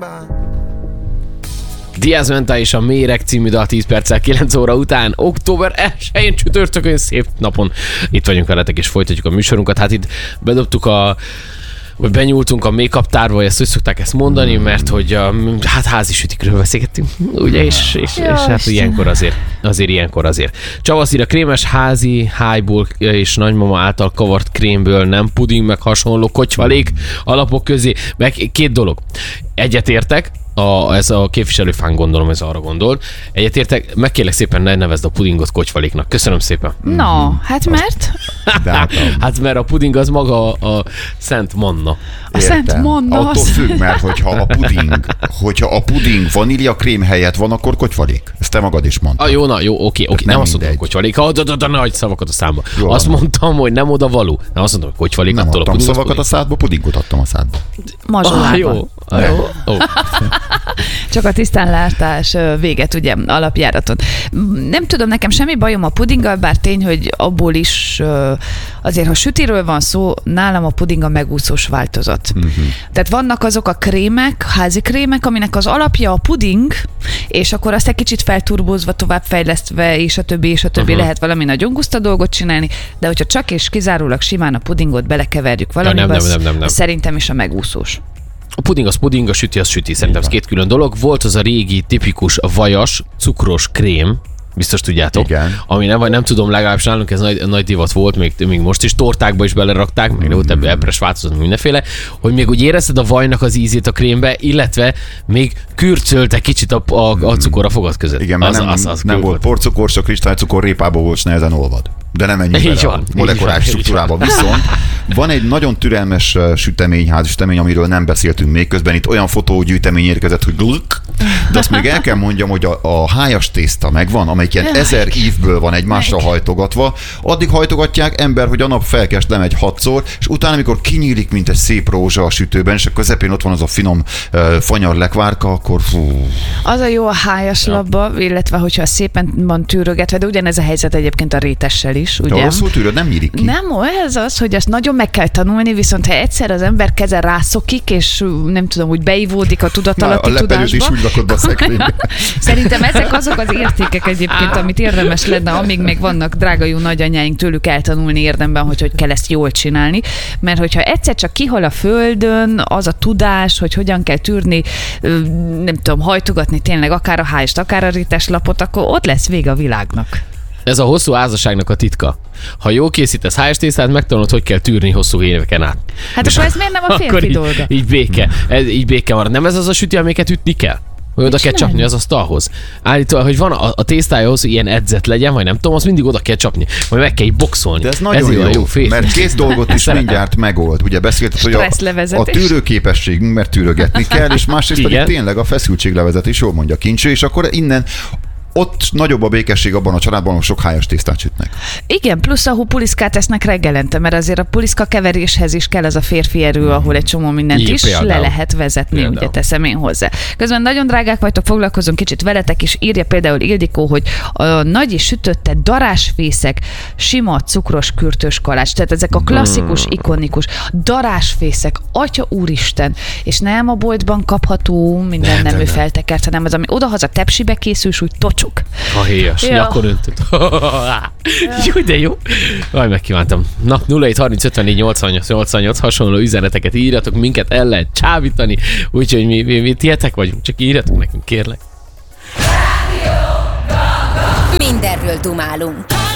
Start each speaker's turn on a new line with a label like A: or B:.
A: Diaz Menta és a Méreg című dal 10 perccel 9 óra után, október 1-én csütörtökön, szép napon itt vagyunk veletek és folytatjuk a műsorunkat. Hát itt bedobtuk vagy benyúltunk a make-up tárba, ezt úgy szokták ezt mondani, mert hogy hát házi sütikről beszélgettünk, ugye, és hát ilyenkor azért. Csavasz ír, a krémes házi hájból és nagymama által kavart krémből, nem puding, meg hasonló kocsvalék alapok közé, meg két dolog. Egyetértek, ez a képviselőfán gondolom, ez arra gondol. Egyetértek, meg kérlek szépen ne nevezd a pudingot kocsvaléknak. Köszönöm szépen.
B: No, hát mert?
A: Hát mert a puding az maga a Szent Manna.
B: A Szent Manna.
C: Attól függ, mert hogyha a puding vanília krém helyett van, akkor kocsvalék. Ezt te magad is mondtad.
A: Jó, oké. Nem azt mondtam, hogy kocsvalék. Nagy szavakat a számba. Azt mondtam, hogy nem oda való. Nem azt mondtam, hogy kocsvalék.
C: Nem adtam szavakat a szádba, pudingot adtam a szádba.
B: Mazsolában.
A: Jó.
B: Csak a tisztánlátás véget, ugye, alapjáraton. Nem tudom, nekem semmi bajom a pudinggal, bár tény, hogy abból is azért, ha sütiről van szó, nálam a puding a megúszós változat. Tehát vannak azok a krémek, házi krémek, aminek az alapja a puding, és akkor azt egy kicsit felturbózva, továbbfejlesztve, és a többi lehet valami nagyon guszta dolgot csinálni, de hogyha csak és kizárólag simán a pudingot belekeverjük valamibe, nem. Szerintem is a megúszós.
A: A puding az puding, a süti az süti. Szerintem ez két külön dolog. Volt az a régi, tipikus vajas, cukros krém, biztos tudjátok,
C: igen.
A: Ami nem tudom, legalábbis nálunk ez nagy divat volt, még most is tortákba is belerakták, meg volt ebből epres változat, mindenféle, hogy még úgy érezted a vajnak az ízét a krémbe, illetve még kürcölte kicsit a cukor a fogad között.
C: Igen, mert nem volt porcukor, csak kristálycukor, répába volt, és nehezen olvad. De nem ennyi a molekuláris struktúrában. Viszont van egy nagyon türelmes sütemény, házisütemény, amiről nem beszéltünk még, közben itt olyan fotógyűjtemény érkezett, hogy gluk, de azt még el kell mondjam, hogy a hájas tészta megvan, amelyik ilyen 1000 ívből van egymásra hajtogatva, addig hajtogatják ember, hogy a nap felkest lemegy 6-szor, és utána, amikor kinyílik, mint egy szép rózsa a sütőben, és a közepén ott van az a finom fanyar lekvárka, akkor fú.
B: Az a jó a hájas labba, illetve hogyha szépen van tűrögetve, de ugyanez a helyzet egyébként a rétessel is, ugye?
C: De rosszul tűröd, nem nyílik ki.
B: Nem, ez az, hogy ezt nagyon meg kell tanulni, viszont ha egyszer az ember keze rászokik, és nem tudom, hogy beivódik a tudatalatti tudásba.
C: Is úgy rakod be a szekrénybe.
B: Szerintem ezek azok az értékek egyébként, amit érdemes lenne, amíg még vannak drága jó nagyanyáink, tőlük eltanulni érdemben, hogy kell ezt jól csinálni. Mert hogyha egyszer csak kihal a földön az a tudás, hogy hogyan kell tűrni, nem tudom, hajtogatni tényleg akár a hájast, akár a réteslapot, akkor ott lesz vége a világnak.
A: Ez a hosszú házasságnak a titka. Ha jól készítesz hájas tésztát, megtanulod, hogy kell tűrni hosszú éveken át.
B: Hát akkor ez miért nem a férfi dolga?
A: Így béke marad. Nem ez az a süti, amiket ütni kell? Hogy oda kell csapni az asztalhoz. Állítólag, hogy van a tésztájához, hogy ilyen edzett legyen, vagy nem tudom, azt mindig oda kell csapni. Vagy meg kell így boxolni.
C: De ez nagyon jó mert két dolgot is mindjárt megold. Ugye beszélted, hogy a tűrőképességünk, mert tűrögetni kell, és másrészt pedig tényleg a feszültséglevezetés, jól mondja Kincső, és akkor innen ott nagyobb a békesség abban a családban, hogy sok hájas tésztát sütnek.
B: Igen, plusz ahol puliszkát esznek reggelente, mert azért a puliszka keveréshez is kell az a férfi erő, ahol egy csomó mindent is például le lehet vezetni, ugye teszem én hozzá. Közben nagyon drágák vagytok, foglalkozunk kicsit veletek, és írja például Ildikó, hogy a nagy és sütötte darásfészek, sima cukros kürtős kalács, tehát ezek a klasszikus, ikonikus darásfészek, atya úristen, és nem a boltban kapható minden nemű feltekert, hanem az, ami odahaza tepsibe készül, úgy tocsuk.
A: A héjas, nyakon öntöd. Jó, de jó. Vaj, megkívántam. Na, 0730548888 hasonló üzeneteket írjatok, minket el lehet csábítani, úgyhogy mi tietek vagyunk, csak írjatok nekünk, kérlek.
D: Mindenről dumálunk.